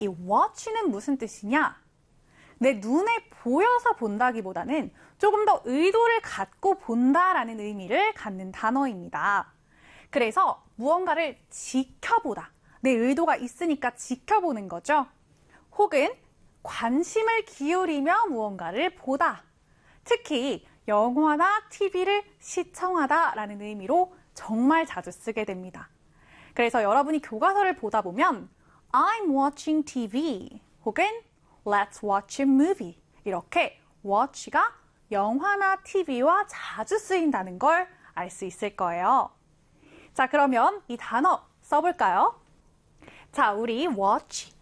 이 watch는 무슨 뜻이냐? 내 눈에 보여서 본다기보다는 조금 더 의도를 갖고 본다라는 의미를 갖는 단어입니다. 그래서 무언가를 지켜보다. 내 의도가 있으니까 지켜보는 거죠. 혹은 관심을 기울이며 무언가를 보다. 특히 영화나 TV를 시청하다라는 의미로 정말 자주 쓰게 됩니다. 그래서 여러분이 교과서를 보다 보면 I'm watching TV 혹은 Let's watch a movie 이렇게 watch가 영화나 TV와 자주 쓰인다는 걸 알 수 있을 거예요. 자, 그러면 이 단어 써볼까요? 자, 우리 watch,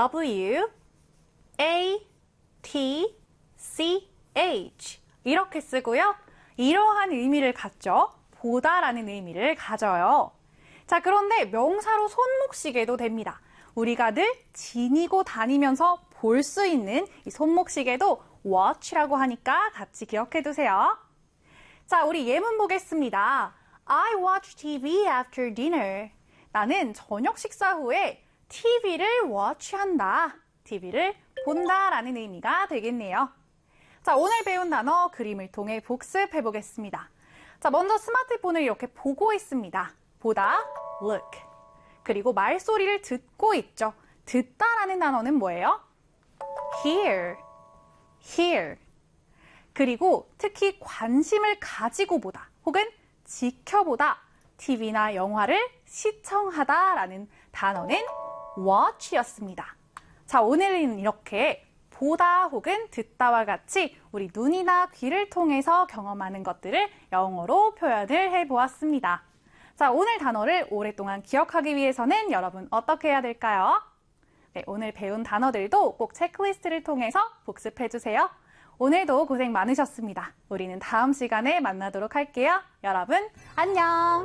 W-A-T-C-H 이렇게 쓰고요. 이러한 의미를 갖죠. 보다라는 의미를 가져요. 자, 그런데 명사로 손목시계도 됩니다. 우리가 늘 지니고 다니면서 볼 수 있는 이 손목시계도 watch라고 하니까 같이 기억해 두세요. 자, 우리 예문 보겠습니다. I watch TV after dinner. 나는 저녁 식사 후에 TV를 watch한다. TV를 본다라는 의미가 되겠네요. 자, 오늘 배운 단어 그림을 통해 복습해 보겠습니다. 자, 먼저 스마트폰을 이렇게 보고 있습니다. 보다, look. 그리고 말소리를 듣고 있죠. 듣다라는 단어는 뭐예요? hear. hear. 그리고 특히 관심을 가지고 보다 혹은 지켜보다, TV나 영화를 시청하다라는 단어는 watch였습니다. 자, 오늘은 이렇게 보다 혹은 듣다와 같이 우리 눈이나 귀를 통해서 경험하는 것들을 영어로 표현을 해보았습니다. 자, 오늘 단어를 오랫동안 기억하기 위해서는 여러분 어떻게 해야 될까요? 네, 오늘 배운 단어들도 꼭 체크리스트를 통해서 복습해주세요. 오늘도 고생 많으셨습니다. 우리는 다음 시간에 만나도록 할게요. 여러분, 안녕!